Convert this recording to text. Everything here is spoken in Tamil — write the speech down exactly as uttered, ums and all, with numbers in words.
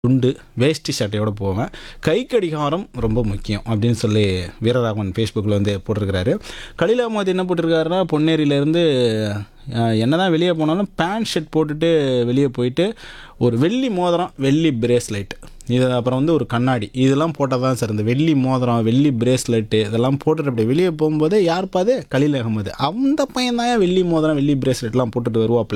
துண்டு வேஷ்டி சட்டையோடு போவேன். கை கடிகாரம் ரொம்ப முக்கியம் அப்படின்னு சொல்லி வீரராகவன் ஃபேஸ்புக்கில் வந்து போட்டிருக்கிறாரு. கலில் அகமது என்ன போட்டிருக்காருன்னா, பொன்னேரியிலேருந்து என்ன தான் வெளியே போனாலும் பேண்ட் ஷர்ட் போட்டுட்டு வெளியே போயிட்டு ஒரு வெள்ளி மோதிரம், வெள்ளி பிரேஸ்லெட், இது அப்புறம் வந்து ஒரு கண்ணாடி, இதெல்லாம் போட்டால் தான் சார் இந்த வெள்ளி மோதிரம், வெள்ளி பிரேஸ்லெட்டு இதெல்லாம் போட்டுட்டு அப்படி வெளியே போகும்போது யாருப்பா அது? கலில் அகமது. அந்த பையன் தான் வெள்ளி மோதிரம், வெள்ளி பிரேஸ்லெட்லாம் போட்டுட்டு வருவாப்பில்.